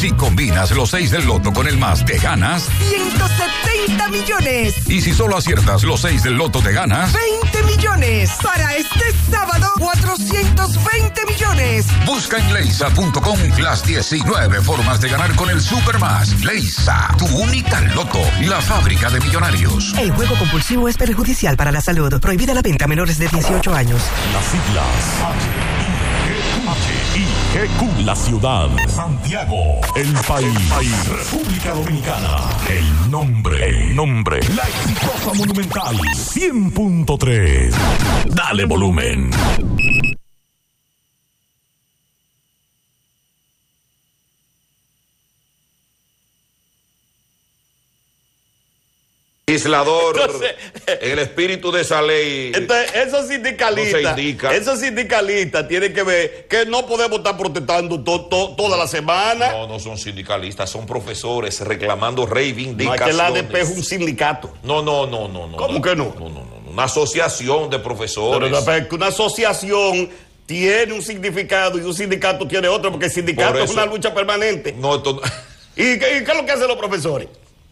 Si combinas los 6 del loto con el más, te ganas 170 millones. Y si solo aciertas los 6 del loto, te ganas 20 millones. Para este sábado, 420 millones. Busca en leisa.com las 19 formas de ganar con el Supermás. Leisa, tu única loto, la fábrica de millonarios. El juego compulsivo es perjudicial para la salud. Prohibida la venta a menores de 18 años. Las siglas HIGQ, la ciudad, Santiago, el país, República Dominicana, el nombre, la exitosa Monumental 100.3. Dale volumen. Legislador, en el espíritu de esa ley. Entonces, esos sindicalistas tienen que ver que no podemos estar protestando toda la semana. No son sindicalistas, son profesores reclamando reivindicaciones. No, es que la ADP es un sindicato. No. ¿Cómo que no? No. Una asociación de profesores. Pero una asociación tiene un significado y un sindicato tiene otro, porque el sindicato es una lucha permanente. ¿Y qué es lo que hacen los profesores?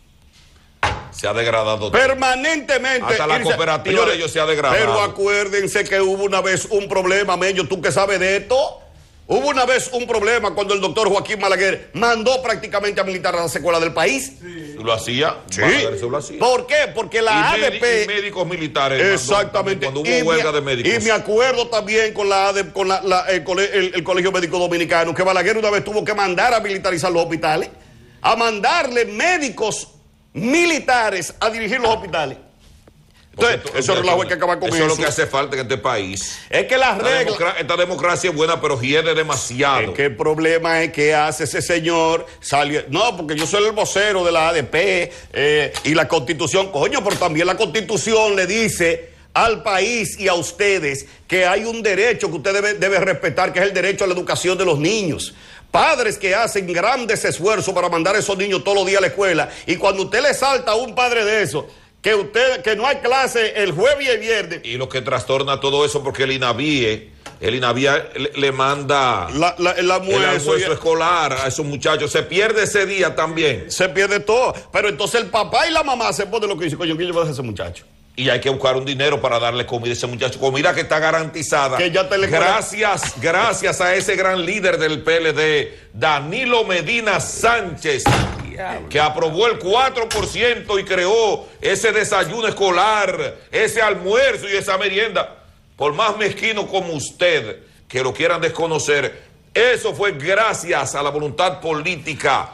Se ha degradado permanentemente. Hasta la cooperativa de ellos se ha degradado. Pero acuérdense que hubo una vez un problema, Mello, tú que sabes de esto. Hubo una vez un problema cuando el doctor Joaquín Balaguer mandó prácticamente a militar a las escuelas del país. Sí. ¿Lo hacía? Sí. Lo hacía. ¿Por qué? Porque la ADP... Y médicos militares. Exactamente. Cuando hubo huelga de médicos. Y me acuerdo también con la ADP, con el Colegio Médico Dominicano, que Balaguer una vez tuvo que mandar a militarizar los hospitales, a mandarle médicos militares a dirigir los hospitales. Entonces, eso es que acabar con eso. Eso es lo que hace falta en este país. Es que las reglas... Esta democracia es buena, pero hiede demasiado. Es que el problema es que hace ese señor no, porque yo soy el vocero de la ADP y la Constitución, coño, pero también la Constitución le dice al país y a ustedes que hay un derecho que usted debe respetar, que es el derecho a la educación de los niños. Padres que hacen grandes esfuerzos para mandar a esos niños todos los días a la escuela, y cuando usted le salta a un padre de eso, que no hay clase el jueves y el viernes. Y lo que trastorna todo eso, porque el INAVIE le manda el almuerzo escolar a esos muchachos. Se pierde ese día también. Se pierde todo. Pero entonces el papá y la mamá se ponen lo que dicen, coño, ¿qué lleva a ese muchacho? Y hay que buscar un dinero para darle comida a ese muchacho. Comida que está garantizada. Que ya gracias a ese gran líder del PLD, Danilo Medina Sánchez, que aprobó el 4% y creó ese desayuno escolar, ese almuerzo y esa merienda. Por más mezquino como usted, que lo quieran desconocer, eso fue gracias a la voluntad política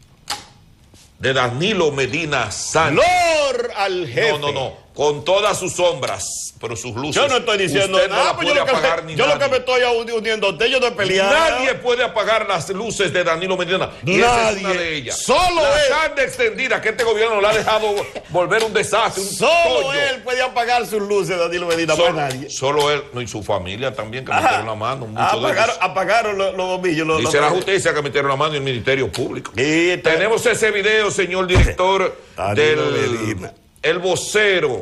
de Danilo Medina Sánchez. ¡Lor al jefe! No. Con todas sus sombras, pero sus luces. Yo no estoy diciendo nada. No yo lo que me estoy uniendo a usted, yo no he peleado. Nadie puede apagar las luces de Danilo Medina. Y nadie. Esa es una de ellas. Solo la él. carne extendida que este gobierno le ha dejado volver un desastre. Solo él puede apagar sus luces, Danilo Medina, más nadie. Solo él, y su familia también, que metieron la mano. Apagaron los bombillos. Dice la justicia que metieron la mano y el Ministerio Público. Tenemos ese video, señor director, el vocero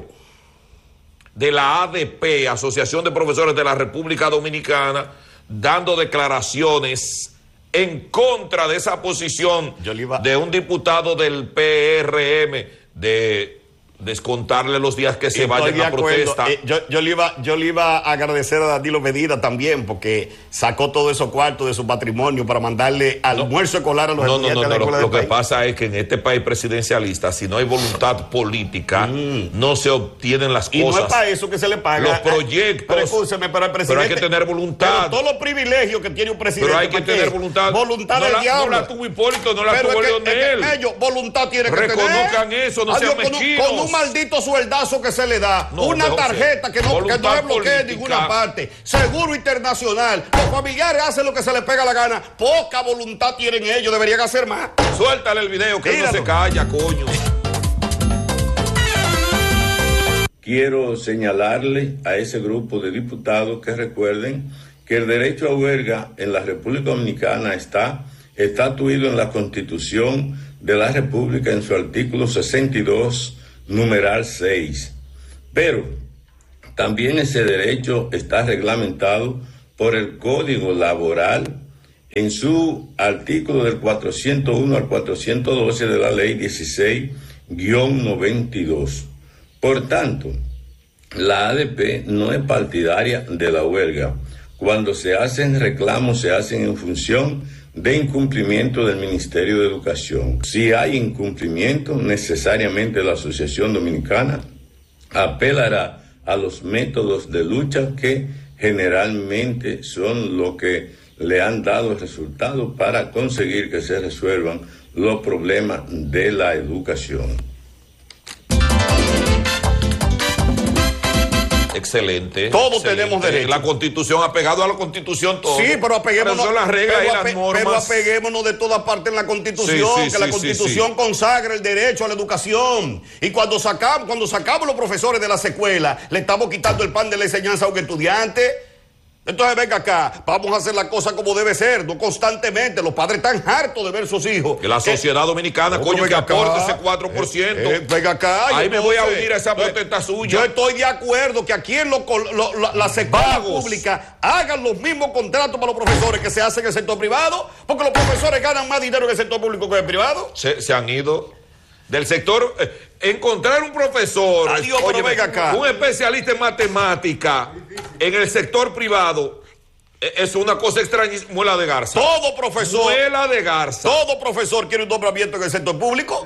de la ADP, Asociación de Profesores de la República Dominicana, dando declaraciones en contra de esa posición de un diputado del PRM de descontarle los días que se vayan a protesta. Yo le iba a agradecer a Danilo Medina también, porque sacó todos esos cuartos de su patrimonio para mandarle almuerzo escolar a los estudiantes de la escuela. Lo que pasa es que en este país presidencialista, si no hay voluntad política, no se obtienen las cosas. Y no es para eso que se le paga. Los proyectos. Pero escúcheme, pero el presidente. Pero hay que tener voluntad. Pero todos los privilegios que tiene un presidente. Pero hay que tener voluntad. Voluntad del diablo. No la tuvo Hipólito, no la tuvo Leonel. Ellos, voluntad tiene que tener. Reconozcan eso, no sean mezquinos. Con un maldito sueldazo que se le da, una tarjeta que no le bloquea en ninguna parte, seguro internacional, los familiares hacen lo que se les pega la gana, poca voluntad tienen ellos, deberían hacer más. Suéltale el video que él no se calla, coño. Quiero señalarle a ese grupo de diputados que recuerden que el derecho a huelga en la República Dominicana está estatuido en la Constitución de la República en su artículo 62, numeral 6. Pero también ese derecho está reglamentado por el Código Laboral en su artículo del 401 al 412 de la ley 16-92. Por tanto, la ADP no es partidaria de la huelga. Cuando se hacen reclamos, se hacen en función de incumplimiento del Ministerio de Educación. Si hay incumplimiento, necesariamente la Asociación Dominicana apelará a los métodos de lucha que generalmente son lo que le han dado el resultado para conseguir que se resuelvan los problemas de la educación. Excelente. Todos tenemos derecho. La Constitución, apegado a la Constitución todo. Sí, pero apeguémonos. Son las reglas y las normas. Pero apeguémonos de todas partes en la Constitución, que la Constitución consagra el derecho a la educación. Y cuando sacamos los profesores de la secuela, le estamos quitando el pan de la enseñanza a un estudiante. Entonces venga acá, vamos a hacer la cosa como debe ser, no constantemente. Los padres están hartos de ver a sus hijos. Que la sociedad dominicana, coño, que aporte ese 4%. Venga acá. Ahí me voy a unir a esa protesta suya. Yo estoy de acuerdo que aquí en la secundaria pública hagan los mismos contratos para los profesores que se hacen en el sector privado, porque los profesores ganan más dinero en el sector público que en el privado. Se han ido del sector. Encontrar un profesor, oye, venga acá, un especialista en matemática en el sector privado, es una cosa extraña. Muela de garza. Todo profesor. Muela de garza. Todo profesor quiere un nombramiento en el sector público.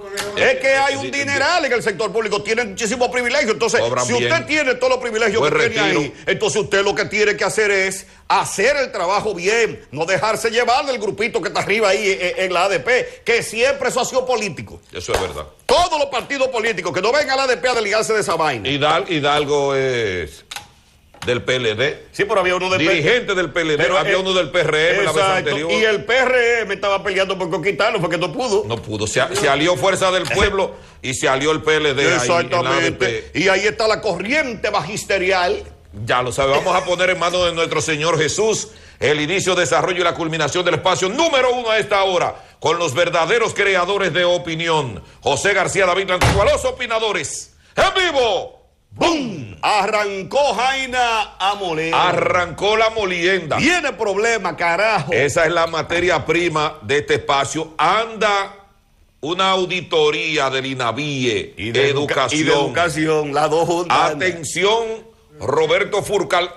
Es que hay un dineral en el sector público, tienen muchísimos privilegios. Entonces, si usted tiene todos los privilegios que tiene ahí, entonces usted lo que tiene que hacer es hacer el trabajo bien, no dejarse llevar del grupito que está arriba ahí en la ADP, que siempre eso ha sido político. Eso es verdad. Todos los partidos políticos que no vengan a la ADP a desligarse de esa vaina. Hidalgo es del PLD. Sí, pero había uno del dirigente del PLD, pero había uno del PRM la vez anterior. Y el PRM estaba peleando por conquistarlo, porque no pudo. No pudo. Se alió Fuerza del Pueblo y se alió el PLD. Exactamente. Ahí en la ADP. Y ahí está la corriente magisterial. Ya lo sabe, vamos a poner en manos de nuestro Señor Jesús el inicio, desarrollo y la culminación del espacio número 1 a esta hora, con los verdaderos creadores de opinión. José García, David Antigua, los opinadores. ¡En vivo! ¡Bum! Arrancó Jaina a moler. Arrancó la molienda. Tiene problema, carajo. Esa es la materia prima de este espacio. Anda una auditoría del INAVIE y de educación, las dos juntas. Atención, Roberto Furcal,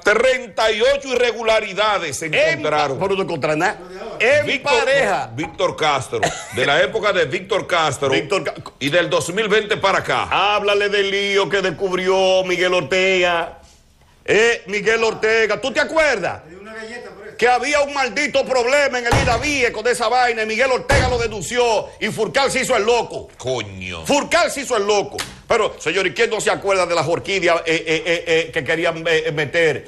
38 irregularidades se encontraron. Por no encontrar nada. En pareja. Víctor Castro, de la época de Víctor Castro y del 2020 para acá. Háblale del lío que descubrió Miguel Ortega. Miguel Ortega, ¿tú te acuerdas? Que había un maldito problema en el INAVIE con esa vaina y Miguel Ortega lo denunció y Furcal se hizo el loco. Coño. Furcal se hizo el loco. Pero, señor, ¿y quién no se acuerda de la orquídea que querían meter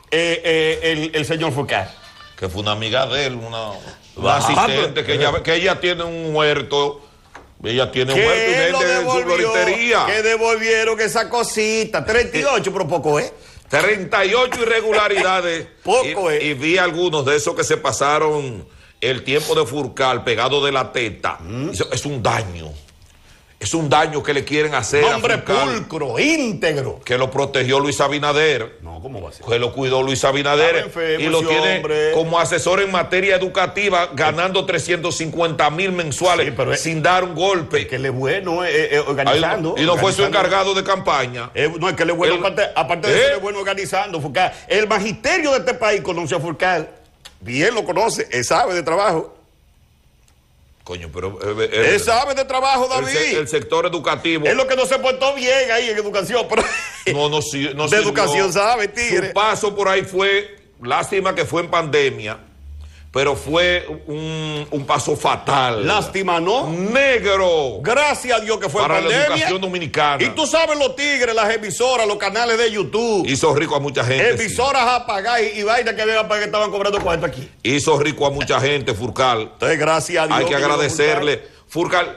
el señor Furcal? Que fue una amiga de él, una asistente, que ella tiene un huerto. Ella tiene un huerto y vende en su floritería. Que devolvieron esa cosita. 38, pero poco, 38 irregularidades. Poco, y vi algunos de esos que se pasaron el tiempo de Furcal pegado de la teta. Es un daño. Es un daño que le quieren hacer hombre a Furcal, pulcro, íntegro. Que lo protegió Luis Abinader. No, ¿cómo va a ser? Que lo cuidó Luis Abinader. Enfermo, y lo tiene hombre como asesor en materia educativa, ganando 350,000 mensuales, sí, sin dar un golpe. Que le es bueno organizando. Y no fue su encargado de campaña. No, es que le es bueno, aparte de ser bueno organizando, Furcal. El magisterio de este país conoce a Furcal. Bien lo conoce, él sabe de trabajo. Coño, pero... él sabe de trabajo, David. El sector educativo. Es lo que no se portó bien ahí en educación. Pero no de educación sabe, tigre. Su paso por ahí fue, lástima que fue en pandemia, pero fue un paso fatal. Lástima, ¿no? Negro. Gracias a Dios que fue para en pandemia. La educación dominicana. Y tú sabes los tigres, las emisoras, los canales de YouTube. Hizo rico a mucha gente. Emisoras a pagar y vainas que habían que estaban cobrando cuarto aquí. Hizo rico a mucha gente, Furcal. Entonces, gracias a Dios. Hay que agradecerle. Furcal,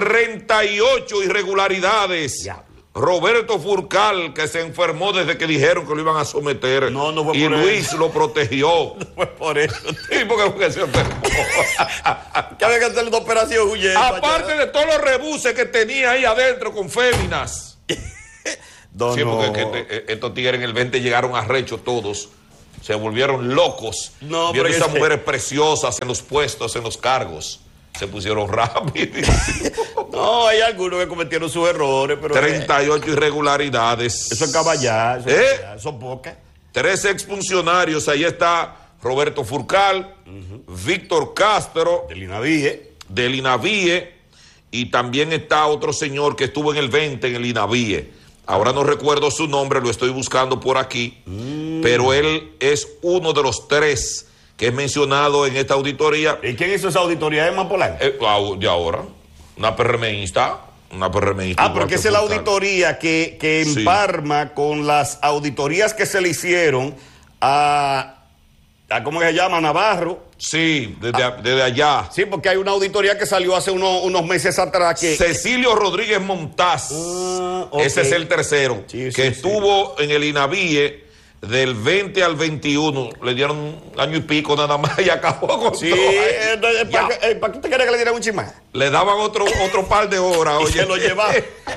38 irregularidades. Ya. Roberto Furcal, que se enfermó desde que dijeron que lo iban a someter. No fue y por Luis eso. Lo protegió. No fue por eso. Sí, porque se enfermó. Que había que hacerle una operación huyendo. Aparte de todos los rebuses que tenía ahí adentro con féminas. Sí, porque estos tigres en el 20 llegaron a recho todos. Se volvieron locos viendo esas mujeres preciosas en los puestos, en los cargos. Se pusieron rápido. No, hay algunos que cometieron sus errores, pero 38 irregularidades. Eso es caballar, eso son pocas. 3 exfuncionarios, ahí está Roberto Furcal, Víctor Castro, del INAVIE, y también está otro señor que estuvo en el 20 en el INAVIE. Ahora no recuerdo su nombre, lo estoy buscando por aquí, pero él es uno de los 3 que es mencionado en esta auditoría. ¿Y quién hizo esa auditoría? ¿Emma Polanco? De ahora, una PRMista. Porque esa es la auditoría que emparma con las auditorías que se le hicieron a ¿cómo se llama? Navarro. Sí, desde allá. Sí, porque hay una auditoría que salió hace unos meses atrás que... Cecilio Rodríguez Montaz. Okay. Ese es el tercero, que estuvo en el INAVIE del 20 al 21. Le dieron un año y pico nada más y acabó con todo. ¿Para qué te quieres que le dieran un chismán? Le daban otro par de horas. Y se lo llevaban.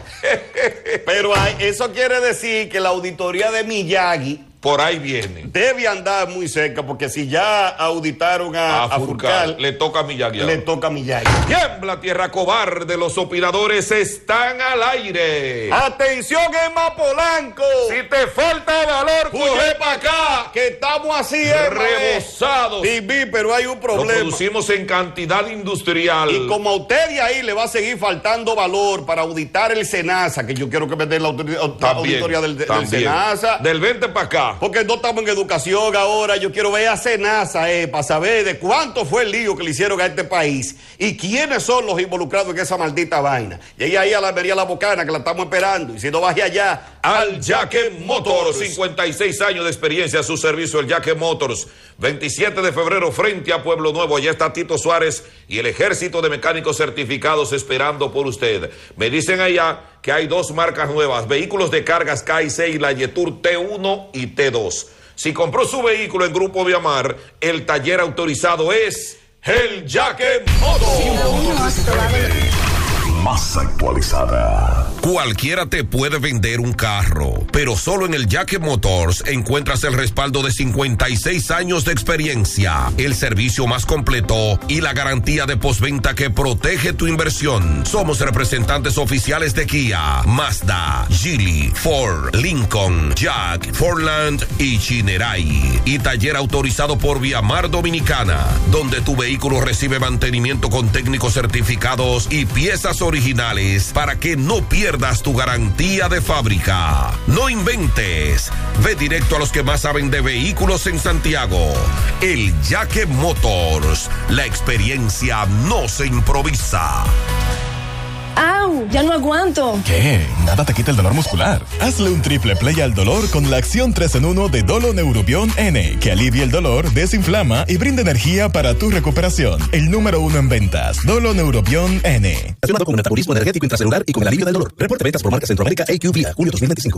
Pero eso quiere decir que la auditoría de Miyagi... Por ahí viene. Debe andar muy cerca, porque si ya auditaron a Furcal, le toca a Miyagi. Tiembla tierra cobarde, los opinadores están al aire. ¡Atención, Emma Polanco! Si te falta valor, coge para acá. Que estamos así, Emma. Rebosados. Sí, pero hay un problema. Lo producimos en cantidad industrial. Y como a usted de ahí le va a seguir faltando valor para auditar el SENASA, que yo quiero que me den la auditoría del SENASA. Del 20 para acá. Porque no estamos en educación ahora. Yo quiero ver a SENASA para saber de cuánto fue el lío que le hicieron a este país y quiénes son los involucrados en esa maldita vaina. Llegué ahí a la Almería La Bocana, que la estamos esperando. Y si no, baje allá al Jaque Motors. 56 años de experiencia a su servicio, el Jaque Motors. 27 de febrero frente a Pueblo Nuevo. Allá está Tito Suárez y el ejército de mecánicos certificados esperando por usted. Me dicen allá que hay 2 marcas nuevas, vehículos de cargas K6, la Yetur T1 y T2. Si compró su vehículo en Grupo Viamar, el taller autorizado es el Jaque Motors. Más actualizada. Cualquiera te puede vender un carro, pero solo en el Jaque Motors encuentras el respaldo de 56 años de experiencia, el servicio más completo y la garantía de postventa que protege tu inversión. Somos representantes oficiales de Kia, Mazda, Geely, Ford, Lincoln, Jack, Fordland y Chinerai. Y taller autorizado por Viamar Dominicana, donde tu vehículo recibe mantenimiento con técnicos certificados y piezas originales para que no pierdas tu garantía de fábrica. No inventes. Ve directo a los que más saben de vehículos en Santiago. El Jaque Motors. La experiencia no se improvisa. ¡Au! ¡Ya no aguanto! ¿Qué? Nada te quita el dolor muscular. Hazle un triple play al dolor con la acción 3 en 1 de Dolo Neurobion N, que alivia el dolor, desinflama y brinda energía para tu recuperación. El número 1 en ventas. Dolo Neurobion N. Relacionado con el metabolismo energético intracelular y con el alivio del dolor. Reporte ventas por marca Centroamérica AQ Vía, julio 2025.